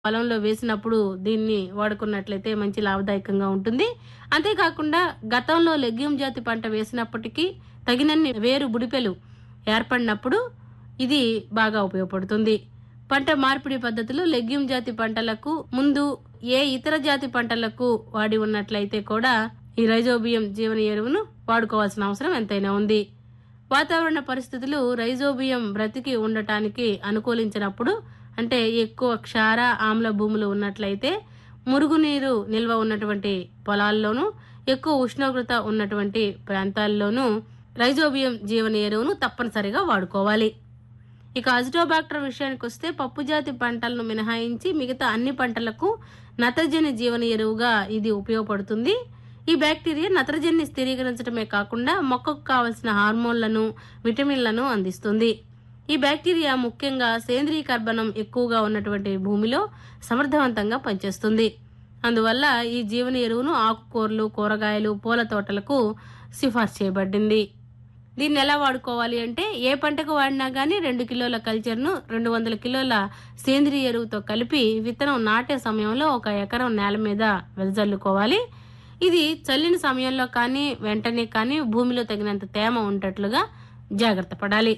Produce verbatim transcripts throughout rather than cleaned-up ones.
పొలంలో వేసినప్పుడు దీన్ని వాడుకున్నట్లయితే మంచి లాభదాయకంగా ఉంటుంది. అంతేకాకుండా గతంలో లెగ్యూమ్ జాతి పంట వేసినప్పటికీ తగినన్ని వేరు బుడిపెలు ఏర్పడినప్పుడు ఇది బాగా ఉపయోగపడుతుంది. పంట మార్పిడి పద్ధతులు లెగ్యూమ్ జాతి పంటలకు ముందు ఏ ఇతర జాతి పంటలకు వాడి ఉన్నట్లయితే కూడా ఈ రైజోబియం జీవన ఎరువును వాడుకోవాల్సిన అవసరం ఎంతైనా ఉంది. వాతావరణ పరిస్థితులు రైజోబియం బ్రతికి ఉండటానికి అనుకూలించినప్పుడు, అంటే ఎక్కువ క్షార ఆమ్ల భూములు ఉన్నట్లయితే, మురుగునీరు నిల్వ ఉన్నటువంటి పొలాల్లోనూ, ఎక్కువ ఉష్ణోగ్రత ఉన్నటువంటి ప్రాంతాల్లోనూ రైజోబియం జీవన ఎరువును తప్పనిసరిగా వాడుకోవాలి. ఇక అజిటోబాక్టర్ విషయానికి వస్తే పప్పు జాతి పంటలను మినహాయించి మిగతా అన్ని పంటలకు నత్రజని జీవన ఎరువుగా ఇది ఉపయోగపడుతుంది. ఈ బ్యాక్టీరియా నత్రజనిని స్థిరీకరించడమే కాకుండా మొక్కకు కావలసిన హార్మోన్లను, విటమిన్లను అందిస్తుంది. ఈ బ్యాక్టీరియా ముఖ్యంగా సేంద్రీయ కర్బనం ఎక్కువగా ఉన్నటువంటి భూమిలో సమర్థవంతంగా పనిచేస్తుంది. అందువల్ల ఈ జీవన ఎరువును ఆకుకూరలు, కూరగాయలు, పూల తోటలకు సిఫార్సు చేయబడింది. దీన్ని ఎలా వాడుకోవాలి అంటే, ఏ పంటకు వాడినా గానీ రెండు కిలోల కల్చర్ను రెండు వందల కిలోల సేంద్రీయ ఎరువుతో కలిపి విత్తనం నాటే సమయంలో ఒక ఎకరం నేల మీద వెదజల్లుకోవాలి. ఇది చల్లిన సమయంలో కానీ వెంటనే కానీ భూమిలో తగినంత తేమ ఉండేట్లుగా జాగ్రత్త పడాలి.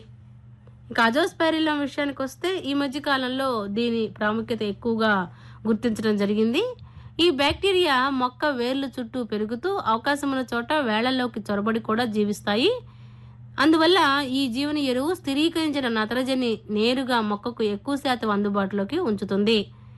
ఇక అజోస్పైరిల్లం విషయానికి వస్తే ఈ మధ్య కాలంలో దీని ప్రాముఖ్యత ఎక్కువగా గుర్తించడం జరిగింది. ఈ బ్యాక్టీరియా మొక్క వేర్లు చుట్టూ పెరుగుతూ అవకాశం ఉన్న చోట వేళ్లలోకి చొరబడి కూడా జీవిస్తాయి. అందువల్ల ఈ జీవన ఎరువు స్థిరీకరించిన నత్రజని నేరుగా మొక్కకు ఎక్కువ శాతం అందుబాటులోకి ఉంచుతుంది.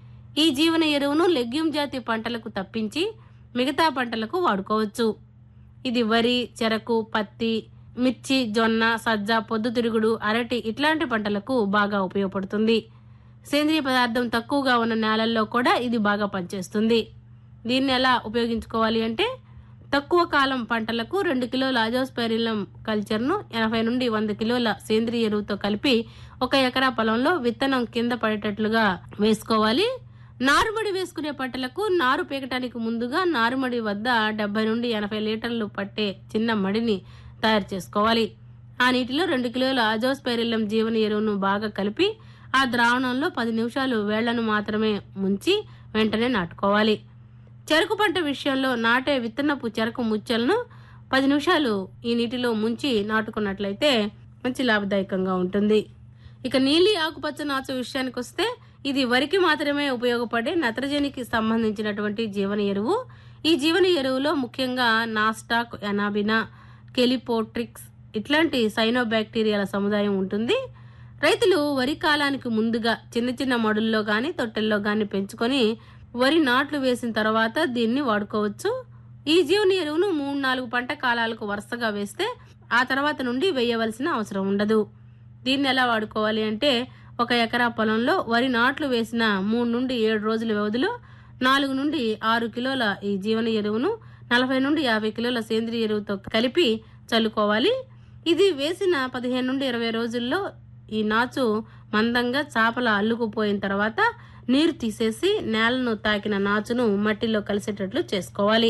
ఈ జీవన ఎరువును లెగ్యూమ్ జాతి పంటలకు తప్పించి మిగతా పంటలకు వాడుకోవచ్చు. ఇది వరి, చెరకు, పత్తి, మిర్చి, జొన్న, సజ్జ, పొద్దుతిరుగుడు, అరటి ఇట్లాంటి పంటలకు బాగా ఉపయోగపడుతుంది. సేంద్రీయ పదార్థం తక్కువగా ఉన్న నేలల్లో కూడా ఇది బాగా పనిచేస్తుంది. దీన్ని ఎలా ఉపయోగించుకోవాలి అంటే, తక్కువ కాలం పంటలకు రెండు కిలోల అజోస్పైరిల్లం కల్చర్ను ఎనభై నుండి వంద కిలోల సేంద్రీయ ఎరువుతో కలిపి ఒక ఎకరా పొలంలో విత్తనం కింద పడేటట్లుగా వేసుకోవాలి. నారుమడి వేసుకునే పంటలకు నారు పీకటానికి ముందుగా నారుమడి వద్ద డెబ్బై నుండి ఎనభై లీటర్లు పట్టే చిన్న మడిని తయారు చేసుకోవాలి. ఆ నీటిలో రెండు కిలోల అజోస్పైరిల్లం జీవన ఎరువును బాగా కలిపి ఆ ద్రావణంలో పది నిమిషాలు వేళ్లను మాత్రమే ముంచి వెంటనే నాటుకోవాలి. చెరకు పంట విషయంలో నాటే విత్తనపు చెరకు ముచ్చలను పది నిమిషాలు ఈ నీటిలో ముంచి నాటుకున్నట్లయితే మంచి లాభదాయకంగా ఉంటుంది. ఇక నీలి ఆకుపచ్చ నాచు విషయానికి వస్తే ఇది వరికి మాత్రమే ఉపయోగపడే నత్రజనికి సంబంధించినటువంటి జీవన ఎరువు. ఈ జీవన ఎరువులో ముఖ్యంగా నాస్టాక్, ఎనాబినా, కెలిపోట్రిక్స్ ఇట్లాంటి సైనోబాక్టీరియాల సముదాయం ఉంటుంది. రైతులు వరి కాలానికి ముందుగా చిన్న చిన్న మడుల్లో గాని తొట్టెల్లో గాని పెంచుకొని వరి నాట్లు వేసిన తర్వాత దీన్ని వాడుకోవచ్చు. ఈ జీవన ఎరువును మూడు నాలుగు పంట కాలాలకు వరుసగా వేస్తే ఆ తర్వాత నుండి వేయవలసిన అవసరం ఉండదు. దీన్ని ఎలా వాడుకోవాలి అంటే, ఒక ఎకరా పొలంలో వరి నాట్లు వేసిన మూడు నుండి ఏడు రోజుల వ్యవధిలో నాలుగు నుండి ఆరు కిలోల ఈ జీవన ఎరువును నలభై నుండి యాభై కిలోల సేంద్రీయ ఎరువుతో కలిపి చల్లుకోవాలి. ఇది వేసిన పదిహేను నుండి ఇరవై రోజుల్లో ఈ నాచు మందంగా చాపల అల్లుకుపోయిన తర్వాత నీరు తీసేసి నేలను తాకిన నాచును మట్టిలో కలిసేటట్లు చేసుకోవాలి.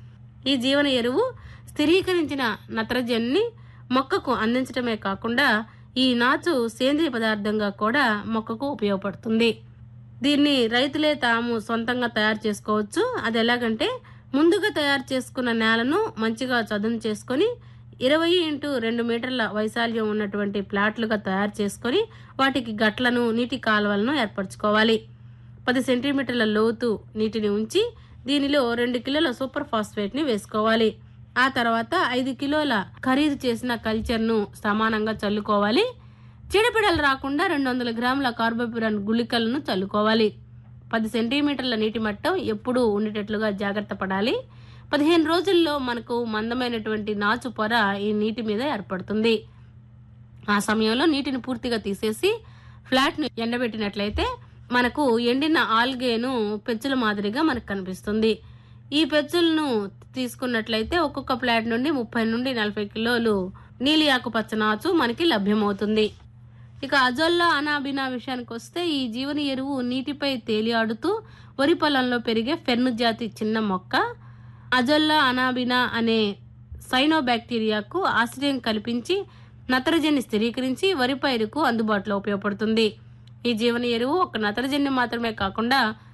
ఈ జీవన ఎరువు స్థిరీకరించిన నత్రజనిని మొక్కకు అందించడమే కాకుండా ఈ నాచు సేంద్రీయ పదార్థంగా కూడా మొక్కకు ఉపయోగపడుతుంది. దీన్ని రైతులే తాము సొంతంగా తయారు చేసుకోవచ్చు. అది ఎలాగంటే, ముందుగా తయారు చేసుకున్న నేలను మంచిగా చదును చేసుకొని ఇరవై ఇంటూ రెండు మీటర్ల వైశాల్యం ఉన్నటువంటి ప్లాట్లుగా తయారు చేసుకొని వాటికి గట్లను, నీటి కాలువలను ఏర్పరచుకోవాలి. పది సెంటీమీటర్ల లోతు నీటిని ఉంచి దీనిలో రెండు కిలోల సూపర్ ఫాస్ఫేట్ ని వేసుకోవాలి. ఆ తర్వాత ఐదు కిలోల ఖరీదు చేసిన కల్చర్ను సమానంగా చల్లుకోవాలి. చీడపీడలు రాకుండా రెండు వందల గ్రాముల కార్బోప్యూరాన్ గుళికలను చల్లుకోవాలి. పది సెంటీమీటర్ల నీటి మట్టం ఎప్పుడూ ఉండేటట్లుగా జాగ్రత్త పడాలి. పదిహేను రోజుల్లో మనకు మందమైనటువంటి నాచు పొర ఈ నీటి మీద ఏర్పడుతుంది. ఆ సమయంలో నీటిని పూర్తిగా తీసేసి ఫ్లాట్ ను ఎండబెట్టినట్లయితే మనకు ఎండిన ఆల్గేను పెచ్చుల మాదిరిగా మనకు కనిపిస్తుంది. ఈ పెచ్చులను తీసుకున్నట్లయితే ఒక్కొక్క ప్లాట్ నుండి ముప్పై నుండి నలభై కిలోలు నీలి ఆకుపచ్చ నాచు మనకి లభ్యమవుతుంది. ఇక అజోల్లా అనాబినా విషయానికి వస్తే ఈ జీవన ఎరువు నీటిపై తేలియాడుతూ వరి పొలంలో పెరిగే ఫెర్ను జాతి చిన్న మొక్క. అజోల్లా అనాబినా అనే సైనోబాక్టీరియాకు ఆశ్రయం కల్పించి నత్రజని స్థిరీకరించి వరి పైరుకు అందుబాటులో ఉపయోగపడుతుంది. ఈ జీవన ఎరువు ఒక నత్రజని మాత్రమే కాకుండా